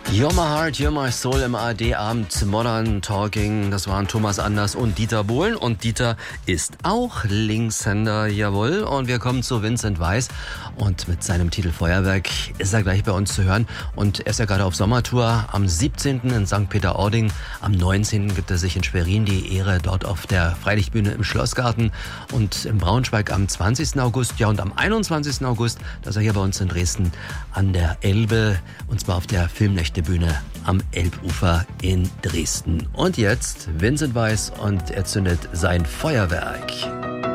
You're My Heart, You're My Soul im ARD-Abend Modern Talking. Das waren Thomas Anders und Dieter Bohlen. Und Dieter ist auch Linkshänder, jawohl. Und wir kommen zu Vincent Weiss. Und mit seinem Titel Feuerwerk ist er gleich bei uns zu hören. Und er ist ja gerade auf Sommertour. Am 17. in St. Peter-Ording. Am 19. gibt er sich in Schwerin die Ehre dort auf der Freilichtbühne im Schlossgarten. Und in Braunschweig am 20. August. Ja, und am 21. August, da ist er hier bei uns in Dresden an der Elbe. Und zwar auf der Filmnächte Bühne am Elbufer in Dresden. Und jetzt Vincent Weiss und er zündet sein Feuerwerk.